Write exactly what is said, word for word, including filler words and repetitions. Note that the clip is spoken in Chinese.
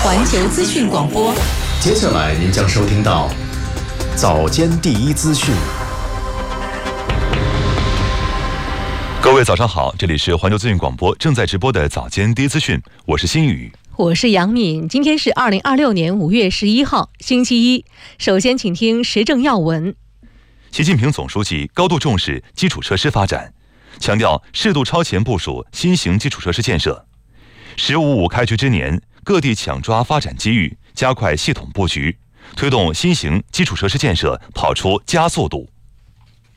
环球资讯广播。 接下来您将收听到早间第一资讯。 各位早上好，这里是环球资讯广播正在直播的早间第一资讯，我是新宇， 我是杨敏。今天是二零二六年五月十一号，星期一。首先，请听时政要闻。 习近平总书记高度重视基础设施发展，强调适度超前部署新型基础设施建设。“十五五”开局之年，各地抢抓发展机遇，加快系统布局，推动新型基础设施建设跑出加速度。